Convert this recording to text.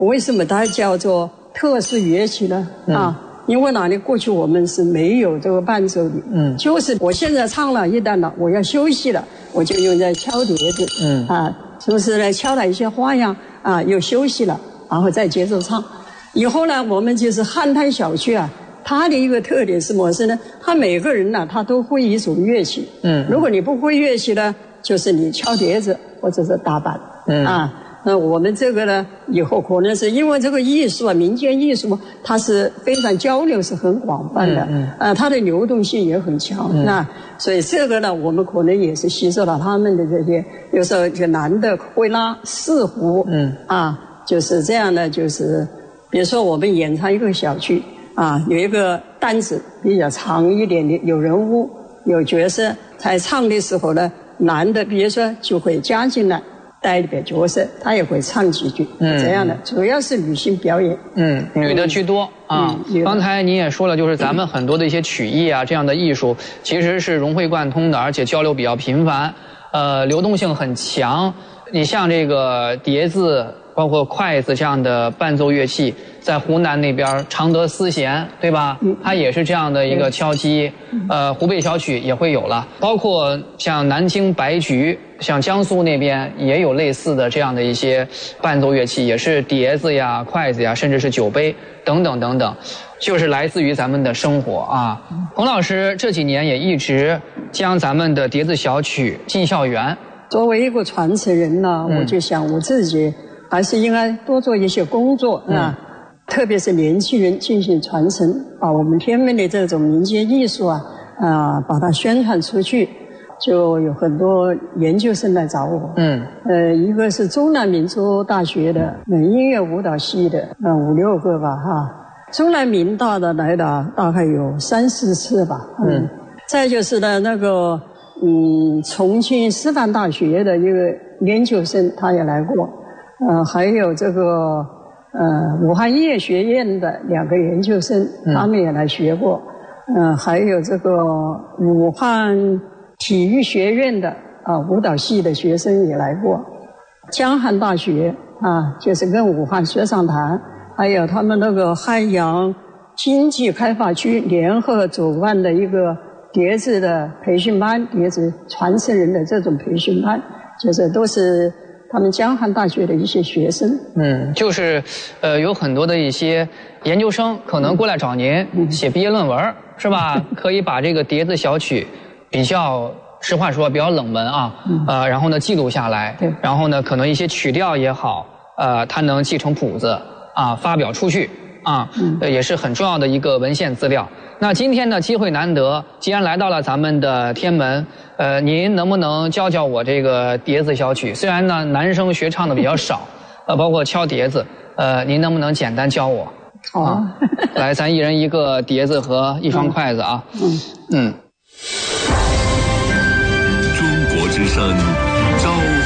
为什么它叫做特殊乐器呢？因为哪里过去我们是没有这个伴奏的，就是我现在唱了一段了，我要休息了，我就用在敲碟子，是不是呢？敲了一些花样又休息了，然后再接着唱。以后呢，我们就是汉滩小区它的一个特点是什么呢？他每个人呢，他都会一种乐器，如果你不会乐器呢，就是你敲碟子或者是打板，那我们这个呢，以后可能是因为这个艺术民间艺术它是非常交流是很广泛的，它的流动性也很强，所以这个呢，我们可能也是吸收了他们的这些，有时候这个男的会拉四胡，就是这样的，就是比如说我们演唱一个小曲有一个单子比较长一点的，有人物有角色，在唱的时候呢，男的比如说就会加进来带一点角色，他也会唱几句，这样的，主要是女性表演， 女的居多刚才您也说了，就是咱们很多的一些曲艺这样的艺术，其实是融会贯通的，而且交流比较频繁，流动性很强。你像这个碟子，包括筷子这样的伴奏乐器，在湖南那边常德丝弦，对吧？它也是这样的一个敲击。湖北小曲也会有了，包括像南京白菊，像江苏那边也有类似的这样的一些伴奏乐器，也是碟子呀、筷子呀，甚至是酒杯等等等等，就是来自于咱们的生活彭老师这几年也一直将咱们的碟子小曲进校园。 作为一个传承人呢，我就想我自己还是应该多做一些工作特别是年轻人进行传承，把我们天门的这种民间艺术把它宣传出去。就有很多研究生来找我，一个是中南民族大学的音乐舞蹈系的5、6个吧中南民大的来的大概有3、4次吧，再就是呢那个重庆师范大学的一个研究生他也来过，还有这个武汉音乐学院的2个研究生他们也来学过，还有这个武汉体育学院的舞蹈系的学生也来过，江汉大学就是跟武汉说唱团，还有他们那个汉阳经济开发区联合主办的一个碟子的培训班，碟子传承人的这种培训班，就是都是他们江汉大学的一些学生。 就是有很多的一些研究生可能过来找您写毕业论文，是吧？可以把这个碟子小曲比较实话说比较冷门然后呢记录下来，然后呢可能一些曲调也好，它能继承谱子发表出去也是很重要的一个文献资料。那今天呢机会难得，既然来到了咱们的天门，您能不能教教我这个碟子小曲？虽然呢男生学唱的比较少，包括敲碟子，您能不能简单教我？ 好来，咱一人一个碟子和一双筷子中国之声，朝